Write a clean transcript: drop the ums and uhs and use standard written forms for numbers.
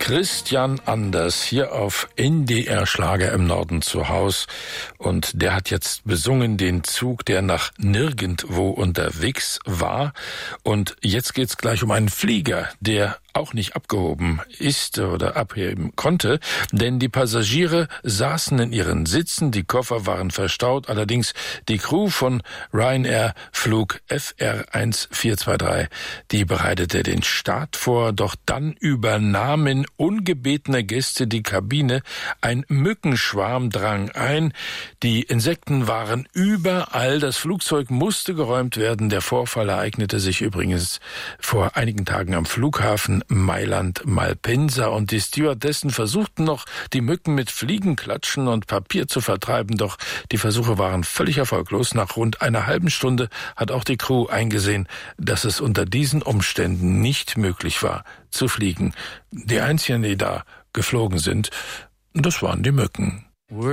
Christian Anders hier auf NDR Schlager im Norden zu Haus. Und der hat jetzt besungen den Zug, der nach nirgendwo unterwegs war. Und jetzt geht's gleich um einen Flieger, der auch nicht abgehoben ist oder abheben konnte, denn die Passagiere saßen in ihren Sitzen, die Koffer waren verstaut, allerdings die Crew von Ryanair Flug FR 1423, die bereitete den Start vor, doch dann übernahmen ungebetene Gäste die Kabine, ein Mückenschwarm drang ein, die Insekten waren überall, das Flugzeug musste geräumt werden, der Vorfall ereignete sich übrigens vor einigen Tagen am Flughafen Mailand-Malpensa und die Stewardessen versuchten noch, die Mücken mit Fliegenklatschen und Papier zu vertreiben, doch die Versuche waren völlig erfolglos. Nach rund einer halben Stunde hat auch die Crew eingesehen, dass es unter diesen Umständen nicht möglich war, zu fliegen. Die einzigen, die da geflogen sind, das waren die Mücken.